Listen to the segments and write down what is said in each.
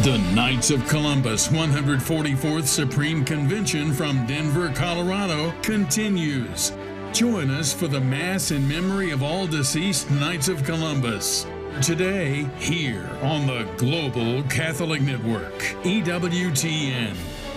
The Knights of Columbus 144th Supreme Convention from Denver, Colorado continues. Join us for the Mass in memory of all deceased Knights of Columbus. Today, here on the Global Catholic Network, EWTN.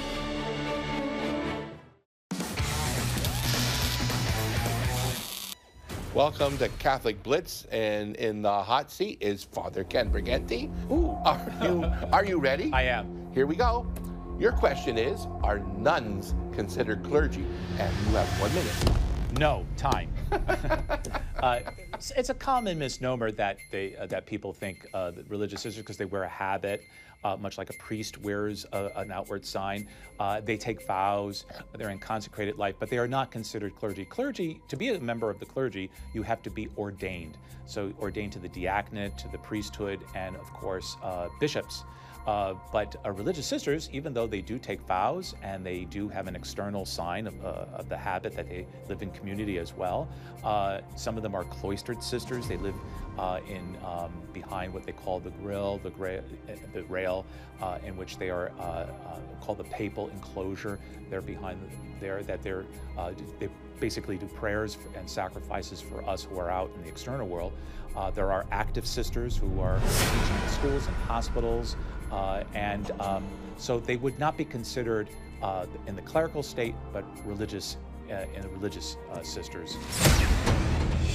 Welcome to Catholic Blitz, and in the hot seat is Father Ken Briganti. Ooh, are you ready? I am. Here we go. Your question is, are nuns considered clergy? And you have 1 minute. No, time. It's a common misnomer that people think that religious sisters, because they wear a habit, much like a priest wears an outward sign. They take vows, they're in consecrated life, but they are not considered clergy. Clergy, to be a member of the clergy, you have to be ordained. So ordained to the diaconate, to the priesthood, and of course, bishops. But religious sisters, even though they do take vows and they do have an external sign of the habit that they live in community as well, some of them are cloistered sisters. They live in behind what they call the rail, in which they are called the papal enclosure. They're behind there, that they basically do prayers and sacrifices for us who are out in the external world. There are active sisters who are teaching in schools and hospitals, and so they would not be considered in the clerical state, but religious sisters.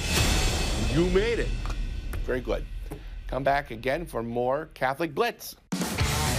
You made it. Very good. Come back again for more Catholic Blitz.